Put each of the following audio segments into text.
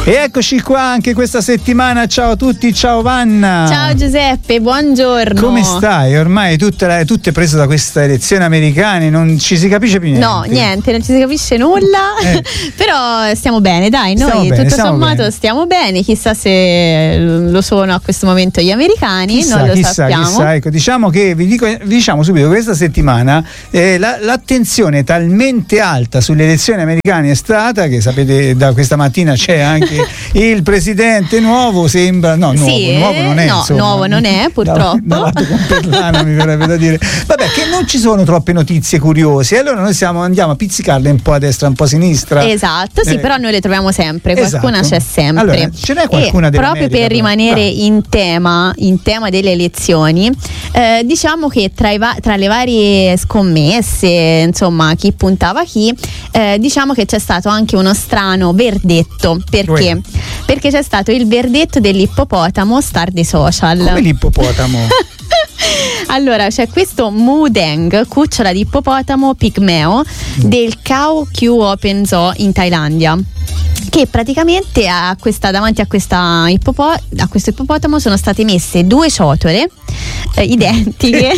E eccoci qua anche questa settimana. Ciao a tutti, ciao Vanna. Ciao Giuseppe, buongiorno. Come stai? Ormai tutte prese da queste elezioni americane, non ci si capisce più niente. No, niente, non ci si capisce nulla. Però stiamo bene, dai, noi tutto sommato stiamo bene. Chissà se lo sono a questo momento gli americani, non lo sappiamo. Chissà, ecco, diciamo che diciamo subito, questa settimana l'attenzione è talmente alta sulle elezioni americane è stata che sapete, da questa mattina c'è anche il presidente nuovo, sembra nuovo non è, nuovo non è, purtroppo. Davanti con Perlano, mi verrebbe da dire. Vabbè, che non ci sono troppe notizie curiose, allora noi andiamo a pizzicarle un po' a destra, un po' a sinistra. Esatto, sì, però noi le troviamo sempre, qualcuna c'è sempre. Allora, ce n'è qualcuna proprio per rimanere in tema delle elezioni, diciamo che tra le varie scommesse, insomma, chi puntava chi, diciamo che c'è stato anche uno strano verdetto. Perché? Perché c'è stato il verdetto dell'ippopotamo star dei social. Come l'ippopotamo? Allora, c'è questo Mudeng, cucciola di ippopotamo pigmeo del Khao Kyu Open Zoo in Thailandia, che praticamente davanti a questo ippopotamo sono state messe due ciotole identiche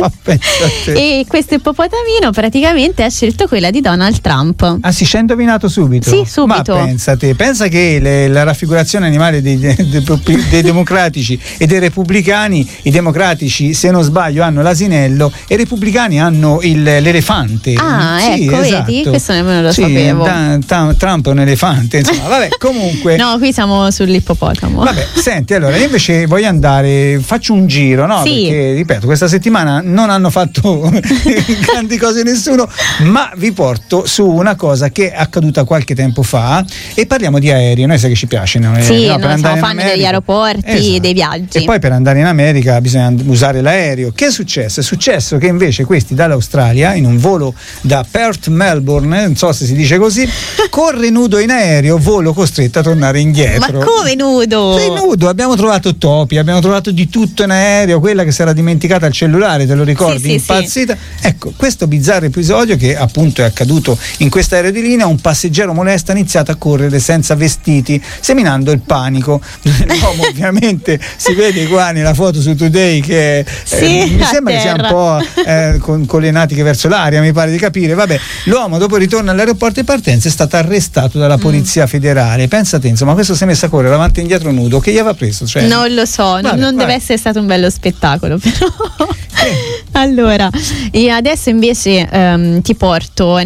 e questo ippopotamino praticamente ha scelto quella di Donald Trump. Ah, si è indovinato subito? Sì, subito. Ma pensa che la raffigurazione animale dei democratici e dei repubblicani, i democratici se non sbaglio hanno l'asinello e i repubblicani hanno l'elefante. Ah, sì, ecco, esatto. Vedi? Questo nemmeno lo sapevo. Trump è un elefante, insomma, vabbè, comunque. No, qui siamo sull'ippopotamo. Vabbè, senti, allora io invece voglio andare, faccio un giro, no? Sì. Perché, ripeto, questa settimana non hanno fatto grandi cose nessuno, ma vi porto su una cosa che è accaduta qualche tempo fa e parliamo di aerei. Noi sai che ci piace, no? Sì, no, noi siamo fan degli aeroporti, esatto, dei viaggi. E poi per andare in America bisogna usare l'aereo. Che è successo? È successo che invece questi dall'Australia, in un volo da Perth Melbourne, non so se si dice così, corre nudo in aereo, volo costretto a tornare indietro. Ma come nudo? Sei nudo, abbiamo trovato topi, abbiamo trovato di tutto in aereo, quella che si era dimenticata il cellulare, te lo ricordi? Sì, impazzita. Sì. Ecco, questo bizzarro episodio che appunto è accaduto in questa aereo di linea, un passeggero molesto ha iniziato a correre senza vestiti, seminando il panico. L'uomo ovviamente si vede qua nella foto su Today che mi sembra che sia un po' con le natiche verso l'aria, mi pare di capire. Vabbè, l'uomo dopo il ritorno all'aeroporto di partenza è stato arrestato dalla polizia federale. Pensate, insomma, questo si è messo a correre avanti e indietro nudo, che gli aveva preso? Cioè, non lo so, non deve essere stato un bello spettacolo, però. Allora, e adesso invece ti porto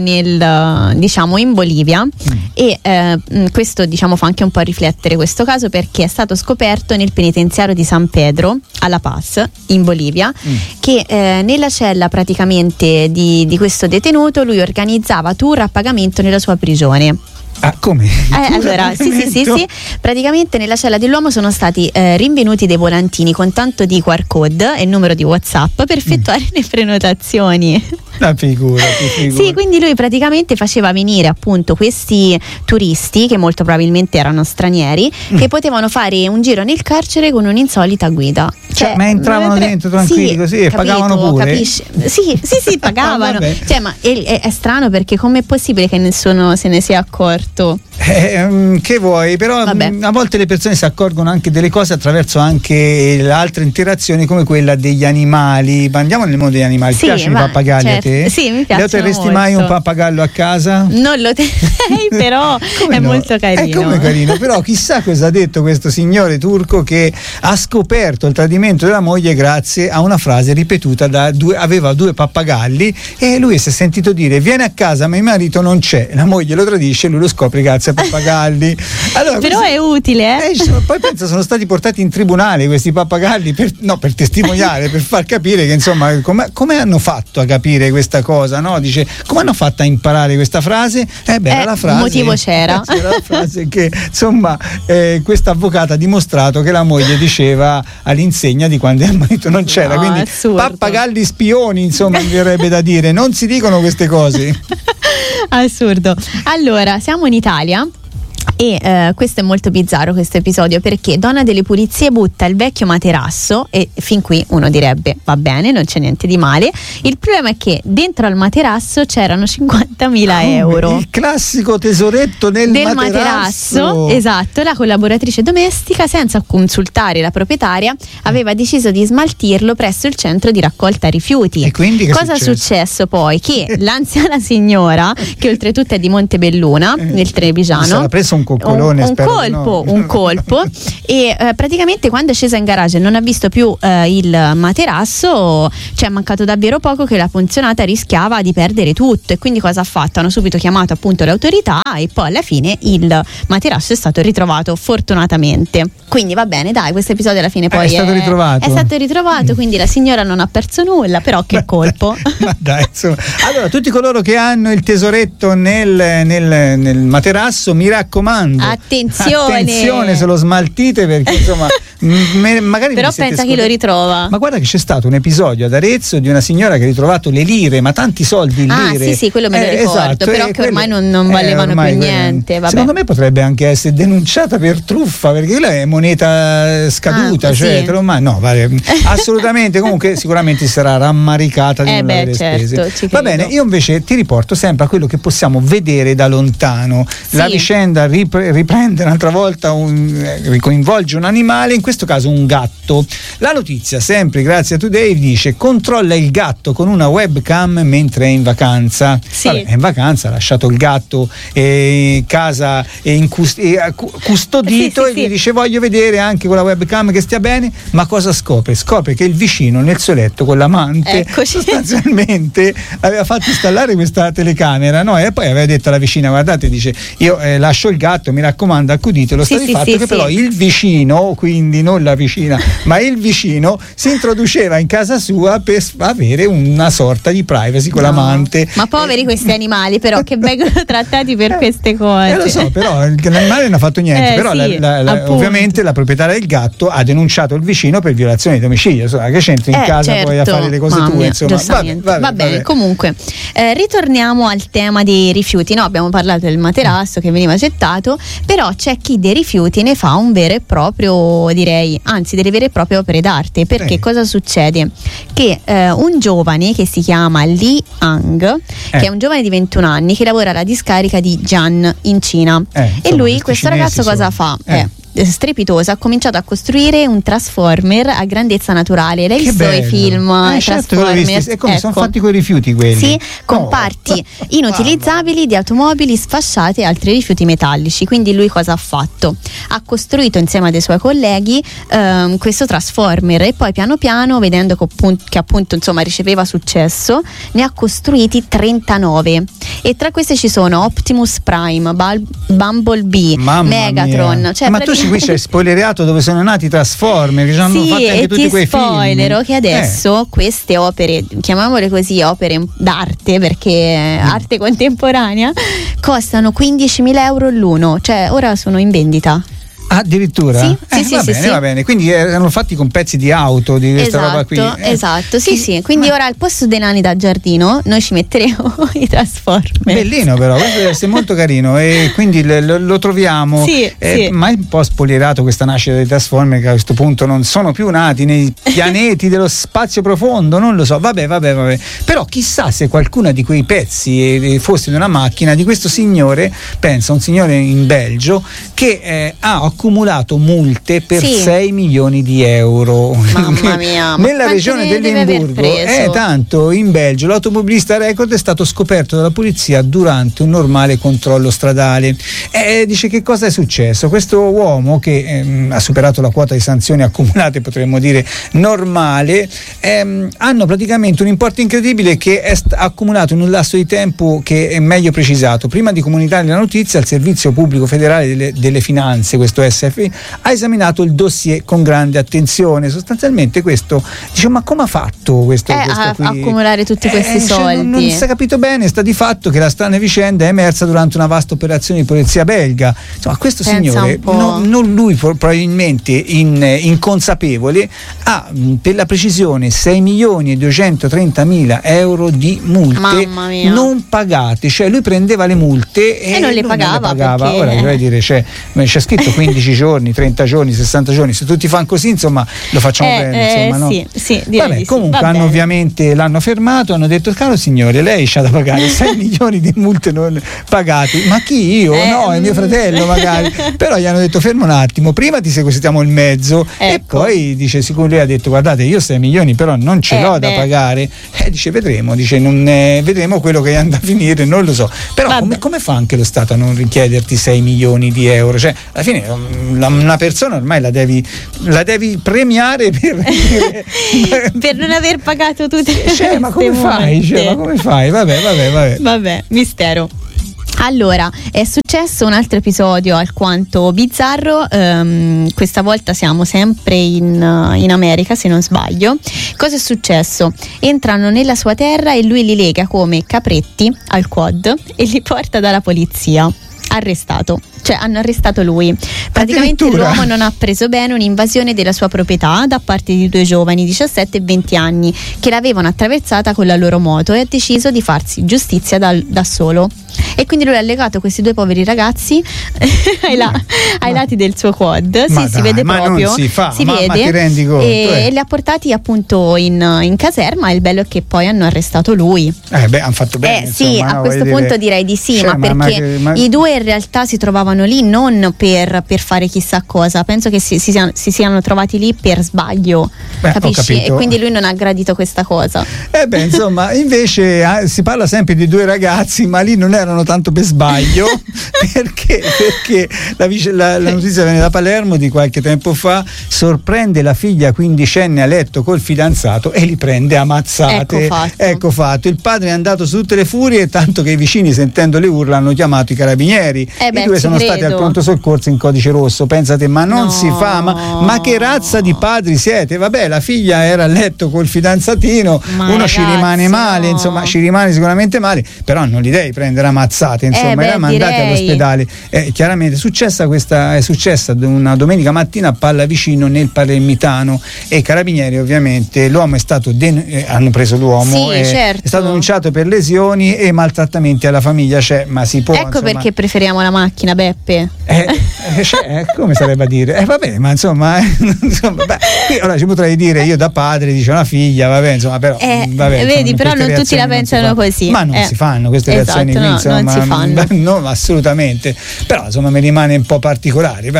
in Bolivia e questo fa anche un po' riflettere questo caso, perché è stato scoperto nel penitenziario di San Pedro a La Paz in Bolivia che nella cella praticamente di questo detenuto lui organizzava tour a pagamento nella sua prigione. Ah, come? Allora, sì. Praticamente nella cella dell'uomo sono stati rinvenuti dei volantini con tanto di QR code e il numero di WhatsApp per effettuare le prenotazioni. Una figura. Sì, quindi lui praticamente faceva venire appunto questi turisti, che molto probabilmente erano stranieri, che potevano fare un giro nel carcere con un'insolita guida. Cioè, ma entravano dentro tranquilli così e pagavano pure? Capisci? Sì, pagavano. Cioè, ma è strano, perché com'è possibile che nessuno se ne sia accorto? Che vuoi, però a volte le persone si accorgono anche delle cose attraverso anche altre interazioni come quella degli animali. Andiamo nel mondo degli animali. Ti piacciono i pappagalli, certo, a te? Sì, mi piacciono. Lo terresti mai un pappagallo a casa? Non lo terrei, però è molto carino. È come carino, però chissà cosa ha detto questo signore turco che ha scoperto il tradimento della moglie grazie a una frase ripetuta aveva due pappagalli e lui si è sentito dire: vieni a casa ma mio marito non c'è, la moglie lo tradisce e lui lo scopre grazie a pappagalli. Allora, però è utile, poi penso sono stati portati in tribunale questi pappagalli per testimoniare, per far capire che insomma come hanno fatto a capire questa cosa, no? Dice, come hanno fatto a imparare questa frase? Era la frase, motivo c'era la frase che insomma questa avvocata ha dimostrato che la moglie diceva all'insegna di quando il marito non c'era, quindi pappagalli spioni, insomma, mi verrebbe da dire, non si dicono queste cose. Assurdo. Allora, siamo in Italia E questo è molto bizzarro, questo episodio, perché donna delle pulizie butta il vecchio materasso, e fin qui uno direbbe va bene, non c'è niente di male. Il problema è che dentro al materasso c'erano 50.000 euro. Il classico tesoretto del materasso. Esatto. La collaboratrice domestica, senza consultare la proprietaria, aveva deciso di smaltirlo presso il centro di raccolta rifiuti. E quindi cosa è successo poi? Che l'anziana signora, che oltretutto è di Montebelluna, nel Trevigiano, sarà preso un coccolone, un colpo e praticamente quando è scesa in garage e non ha visto più il materasso, è mancato davvero poco che la pensionata rischiava di perdere tutto. E quindi cosa ha fatto? Hanno subito chiamato appunto le autorità e poi alla fine il materasso è stato ritrovato, fortunatamente. Quindi va bene, dai, questo episodio alla fine poi è stato ritrovato, quindi la signora non ha perso nulla, però che colpo. Ma dai, insomma. Allora, tutti coloro che hanno il tesoretto nel materasso, mi raccomando, attenzione se lo smaltite, perché insomma magari però pensa chi lo ritrova. Ma guarda che c'è stato un episodio ad Arezzo di una signora che ha ritrovato le lire, ma tanti soldi in lire. Sì, quello me lo ricordo, esatto, però che ormai non valevano più niente. Vabbè. Secondo me potrebbe anche essere denunciata per truffa, perché quella è moneta scaduta, ormai no, vale, assolutamente. Comunque sicuramente si sarà rammaricata di non avere spese. Va bene, io invece ti riporto sempre a quello che possiamo vedere da lontano. La vicenda riprende un'altra volta, coinvolge un animale, in questo caso un gatto. La notizia, sempre grazie a Today, dice: controlla il gatto con una webcam mentre è in vacanza. Vabbè, è in vacanza, ha lasciato il gatto in casa custodito, e gli dice: voglio vedere anche con la webcam che stia bene. Ma cosa scopre? Scopre che il vicino nel suo letto con l'amante sostanzialmente aveva fatto installare questa telecamera, no? E poi aveva detto alla vicina: guardate, dice, io lascio il gatto, mi raccomando, accuditelo. Sta di fatto che però il vicino, quindi non la vicina ma il vicino, si introduceva in casa sua per avere una sorta di privacy con l'amante. Ma poveri questi animali, però, che vengono trattati per queste cose. Lo so, però l'animale non ha fatto niente, però ovviamente la proprietaria del gatto ha denunciato il vicino per violazione di domicilio. Insomma, che c'entri in casa poi a fare le cose tue, insomma. Va bene. Comunque ritorniamo al tema dei rifiuti, no? Abbiamo parlato del materasso che veniva gettato, però c'è chi dei rifiuti ne fa un vero e proprio, direi, anzi delle vere e proprie opere d'arte. Perché cosa succede? Che un giovane che si chiama Li Hang, che è un giovane di 21 anni che lavora alla discarica di Jian in Cina, e lui, questo ragazzo, cosa fa? Strepitosa, ha cominciato a costruire un Transformer a grandezza naturale. Lei visto i film Transformers? E come sono fatti quei rifiuti quelli? Sì, con parti inutilizzabili di automobili sfasciate e altri rifiuti metallici. Quindi lui cosa ha fatto? Ha costruito insieme a dei suoi colleghi questo Transformer, e poi piano piano, vedendo che appunto insomma riceveva successo, ne ha costruiti 39, e tra queste ci sono Optimus Prime, Bumblebee, Megatron. Ma tu qui c'è spoilerato dove sono nati i Transformer, che hanno fatto anche tutti quei film. Spoilero che adesso queste opere, chiamiamole così, opere d'arte, perché arte contemporanea, costano 15.000 euro l'uno, cioè ora sono in vendita. Addirittura? Va bene. Quindi erano fatti con pezzi di auto, di questa roba qui. Esatto, sì. Quindi ora al posto dei nani da giardino noi ci metteremo i Transformer. Bellino, però, questo deve essere molto carino, e quindi lo troviamo. Ma è un po' spoilerato questa nascita dei Transformer, che a questo punto non sono più nati nei pianeti dello spazio profondo, non lo so. Vabbè. Però chissà se qualcuna di quei pezzi fosse di una macchina di questo signore. Pensa, un signore in Belgio che ha accumulato multe per 6 milioni di euro. Mamma mia, nella regione dell'Edimburgo. Tanto in Belgio l'automobilista record è stato scoperto dalla polizia durante un normale controllo stradale. Dice: che cosa è successo? Questo uomo, che ha superato la quota di sanzioni accumulate, potremmo dire normale, hanno praticamente un importo incredibile che è accumulato in un lasso di tempo che è meglio precisato. Prima di comunicare la notizia al Servizio Pubblico Federale delle Finanze, questo è SFI, ha esaminato il dossier con grande attenzione. Sostanzialmente questo dice: ma come ha fatto questo a qui? accumulare tutti questi soldi? Non si è capito bene. Sta di fatto che la strana vicenda è emersa durante una vasta operazione di polizia belga. Insomma, questo signore, non lui probabilmente inconsapevole, ha per la precisione 6.230.000 euro di multe non pagate. Cioè lui prendeva le multe e non le pagava. Perché... Ora vorrei dire, c'è scritto 15 giorni, 30 giorni, 60 giorni. Se tutti fanno così, insomma, lo facciamo bene. Insomma, no? Sì, vabbè, comunque ovviamente l'hanno fermato, hanno detto: caro signore, lei c'ha da pagare 6 milioni di multe non pagate. Ma chi? Io? No, è mio fratello magari. Però gli hanno detto: fermo un attimo, prima ti sequestriamo il mezzo, e poi dice, siccome lui ha detto: guardate, io 6 milioni però non ce l'ho da pagare, dice vedremo, vedremo quello che andrà a finire, non lo so. Però come fa anche lo Stato a non richiederti 6 milioni di euro? Cioè, alla fine una persona ormai la devi premiare per non aver pagato tutte le ma come fai? Vabbè, mistero. Allora, è successo un altro episodio alquanto bizzarro, questa volta siamo sempre in America, se non sbaglio. Cosa è successo? Entrano nella sua terra e lui li lega come capretti al quad e li porta dalla polizia. Arrestato, cioè hanno arrestato lui. Praticamente l'uomo non ha preso bene un'invasione della sua proprietà da parte di due giovani, 17 e 20 anni, che l'avevano attraversata con la loro moto, e ha deciso di farsi giustizia da solo. E quindi lui ha legato questi due poveri ragazzi ai lati del suo quad. Si vede proprio, si vede, ma ti rendi conto, e li ha portati appunto in caserma. Il bello è che poi hanno arrestato lui. Hanno fatto bene. Sì, a questo punto direi di sì, ma perché i due in realtà si trovavano lì non per fare chissà cosa. Penso che si siano trovati lì per sbaglio, capisci? E quindi lui non ha gradito questa cosa. Insomma, invece si parla sempre di due ragazzi, ma lì non erano tanto per sbaglio, perché la notizia viene da Palermo di qualche tempo fa. Sorprende la figlia quindicenne a letto col fidanzato e li prende a mazzate. Ecco fatto. Il padre è andato su tutte le furie, tanto che i vicini, sentendo le urla, hanno chiamato i carabinieri. I due sono stati al pronto soccorso in codice rosso. Pensate, ma non si fa, ma che razza di padri siete? Vabbè, la figlia era a letto col fidanzatino, uno ci rimane male, insomma, ci rimane sicuramente male, però non li devi prendere ammazzate, insomma, li ha mandati all'ospedale. Chiaramente è successa una domenica mattina a Pallavicino nel Palermitano, e i carabinieri ovviamente, l'uomo è stato hanno preso l'uomo, è stato denunciato per lesioni e maltrattamenti alla famiglia. Ma si può, perché preferiamo la macchina, Beppe. Come sarebbe a dire? Vabbè, ma insomma, ora ci potrei dire io da padre, dice una figlia, vabbè, insomma, però vedi, però non tutti la pensano così. Ma non si fanno queste reazioni qui, insomma, non si fanno. No, assolutamente. Però insomma mi rimane un po' particolare.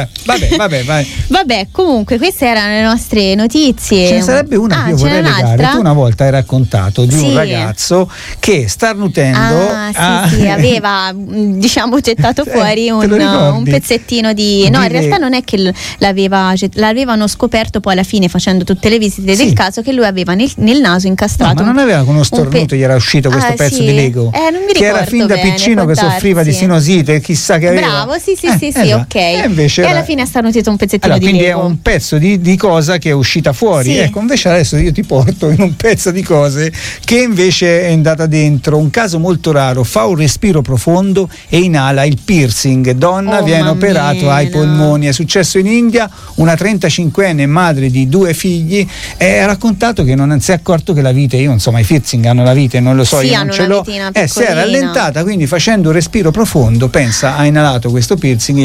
Vabbè, comunque queste erano le nostre notizie. Ce ne sarebbe una che io vorrei legare. Tu una volta hai raccontato di un ragazzo che starnutendo aveva gettato fuori un pezzettino di no, in realtà non è che l'avevano scoperto poi alla fine, facendo tutte le visite del caso, che lui aveva nel naso incastrato. Ma non aveva con uno stornuto gli era uscito questo pezzo di Lego? Non mi ricordo, che era fin da piccino che soffriva di sinusite, chissà che aveva. Bravo, sì, ok. E alla fine ha starnutito un pezzettino di Lego. Quindi è un pezzo di cosa che è uscita fuori. Ecco, invece adesso io ti porto in un pezzo di cose che invece è andata dentro. Un caso molto raro: fa un respiro profondo e inala il piercing. Donna viene operato ai polmoni. È successo in India. Una 35enne madre di 2 figli ha raccontato che non si è accorto che la vite, io insomma i piercing hanno la vite, non lo so, io non ce l'ho, si è rallentata, quindi facendo un respiro profondo, pensa, ha inalato questo piercing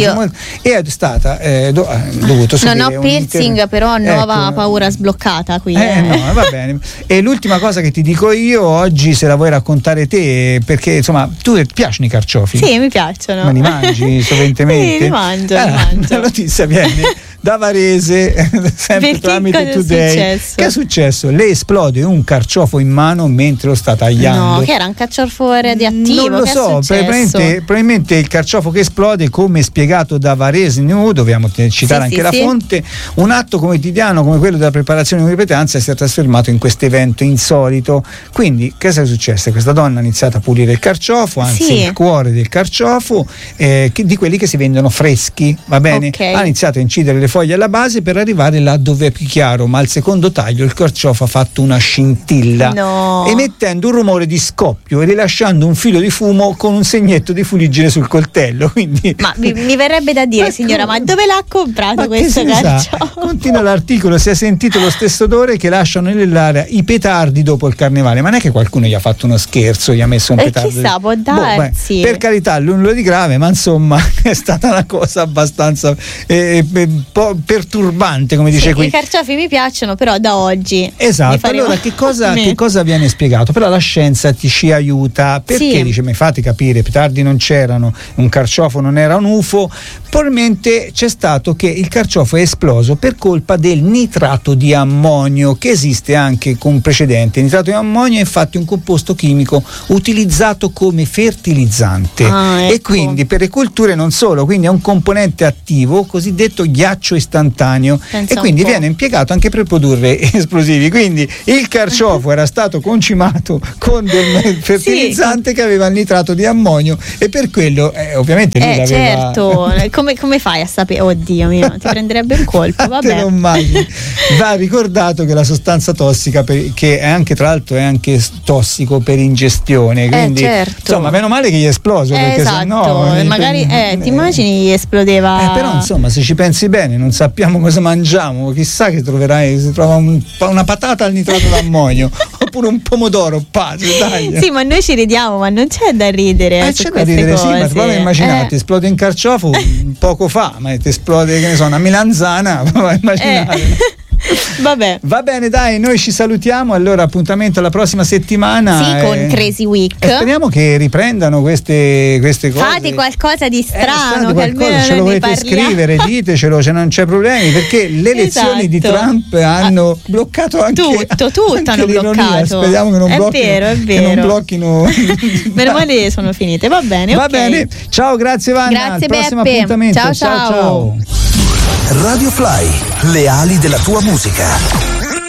e è stata dovuto subire. Non ho piercing, però nuova paura sbloccata qui. No, va bene. E l'ultima cosa che ti dico io oggi, se la vuoi raccontare te, perché insomma tu ti piacciono i carciofi? Sì, mi piacciono. Ma li mangi soventemente? Sì, li mangio. La notizia viene da Varese, sempre perché tramite cosa Today. è successo? Che è successo? Le esplode un carciofo in mano mentre lo sta tagliando. No, che era un carciofo radioattivo? Non lo che so, probabilmente il carciofo che esplode, come spiegato da Varese News, dobbiamo citare anche la fonte, un atto quotidiano come quello della preparazione di ripettanza si è trasformato in questo evento insolito. Quindi cosa è successo? Questa donna ha iniziato a pulire il carciofo, anzi il cuore del carciofo, di quelli che si vendono freschi, va bene? Ha iniziato a incidere le foglie alla base per arrivare là dove è più chiaro, ma al secondo taglio il carciofo ha fatto una scintilla, emettendo un rumore di scoppio e rilasciando un filo di fumo con un segnetto di fuliggine sul coltello. Quindi ma mi verrebbe da dire, signora, ma dove l'ha comprato questo carciofo? Continua l'articolo: si è sentito lo stesso odore che lasciano nell'aria i petardi dopo il carnevale. Ma non è che qualcuno gli ha fatto uno scherzo, gli ha messo un petardo? Chissà, può darsi. Per carità, nulla di grave, ma insomma è stata una cosa abbastanza perturbante, come dice qui. I carciofi mi piacciono, però da oggi. Esatto. Allora che cosa viene spiegato? Però la scienza ci aiuta, perché dice: mi fate capire, petardi non c'erano, un carciofo non era un UFO. Probabilmente c'è stato che il carciofo è esploso per colpa del nitrato di ammonio, che esiste anche con precedente. Il nitrato di ammonio è infatti un composto chimico utilizzato come fertilizzante e quindi per le colture non solo, quindi è un componente attivo, cosiddetto ghiaccio istantaneo. Pensa, e quindi viene impiegato anche per produrre esplosivi. Quindi il carciofo era stato concimato con del fertilizzante che aveva il nitrato di ammonio, e per quello ovviamente lui l'aveva. Certo. Come fai a sapere? Oddio mio, ti prenderebbe un colpo, vabbè. Te lo immagini. Va ricordato che la sostanza tossica, che è anche, tra l'altro è anche tossico per ingestione, quindi insomma meno male che gli è esploso, perché esatto, magari ti immagini gli esplodeva. Però insomma, se ci pensi bene, non sappiamo cosa mangiamo, chissà che troverai, si trova una patata al nitrato d'ammonio oppure un pomodoro, dai. Sì, ma noi ci ridiamo, ma non c'è da ridere su c'è queste da ridere, cose. sì, ma prova a immaginare, esplode in carciofo poco fa, ma ti esplode, che ne so, una melanzana, prova a immaginare. Vabbè. Va bene, dai, noi ci salutiamo. Allora, appuntamento alla prossima settimana. Sì, con Crazy Week. Speriamo che riprendano queste cose. Fate qualcosa di strano, che almeno ce lo volete scrivere, ditecelo, se non c'è problemi, perché le elezioni di Trump hanno bloccato anche tutto anche hanno bloccato. Speriamo che non blocchino. È vero. Che non blocchino. Meno male sono finite. Va bene. Va bene. Ciao, grazie Vanna. Grazie, al prossimo Beppe. appuntamento. Ciao. Ciao. Radio Fly, le ali della tua musica.